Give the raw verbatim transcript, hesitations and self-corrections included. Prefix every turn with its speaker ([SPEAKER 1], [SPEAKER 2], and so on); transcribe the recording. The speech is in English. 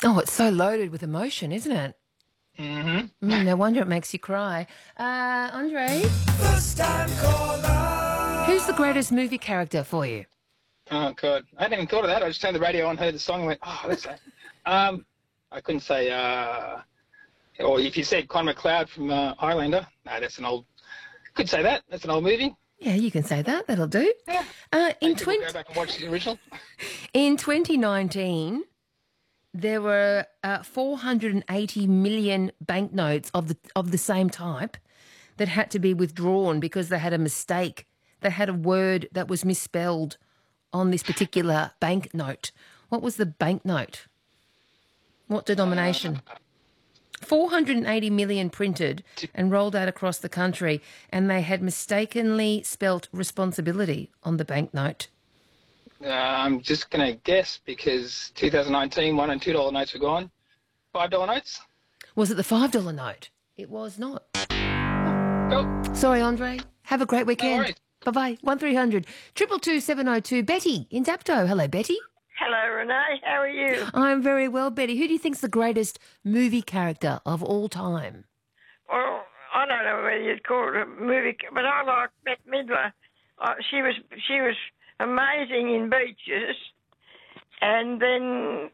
[SPEAKER 1] Oh, it's so loaded with emotion, isn't it?
[SPEAKER 2] Mm-hmm.
[SPEAKER 1] Mm, no wonder it makes you cry. Uh, Andre,
[SPEAKER 3] First time caller.
[SPEAKER 1] who's the greatest movie character for you?
[SPEAKER 2] Oh, God. I hadn't even thought of that. I just turned the radio on, heard the song, and went, oh, that's that. Um, I couldn't say, uh, or if you said Con McLeod from uh, Highlander, no, that's an old, could say that. That's an old movie.
[SPEAKER 1] Yeah, you can say that. That'll do.
[SPEAKER 2] Yeah.
[SPEAKER 1] Uh, in,
[SPEAKER 2] Maybe we'll
[SPEAKER 1] twenty,
[SPEAKER 2] go back and watch the original.
[SPEAKER 1] in twenty nineteen, there were uh, four hundred eighty million banknotes of the of the same type that had to be withdrawn because they had a mistake. They had a word that was misspelled on this particular banknote. What was the banknote? What denomination? four hundred eighty million printed and rolled out across the country, and they had mistakenly spelt responsibility on the banknote.
[SPEAKER 2] Uh, I'm just going to guess because two thousand nineteen, one and two dollar notes were gone. Five dollar notes?
[SPEAKER 1] Was it the five dollar note? It was not.
[SPEAKER 2] Go.
[SPEAKER 1] Sorry, Andre. Have a great
[SPEAKER 2] No
[SPEAKER 1] weekend.
[SPEAKER 2] worries.
[SPEAKER 1] Bye-bye. one three hundred two two two seven oh two. Betty in Dapto. Hello, Betty.
[SPEAKER 4] Hello, Renee. How are you?
[SPEAKER 1] I'm very well, Betty. Who do you think's the greatest movie character of all time?
[SPEAKER 4] Well, I don't know whether you'd call it a movie, but I like Bette Midler. Uh, she was she was amazing in Beaches, and then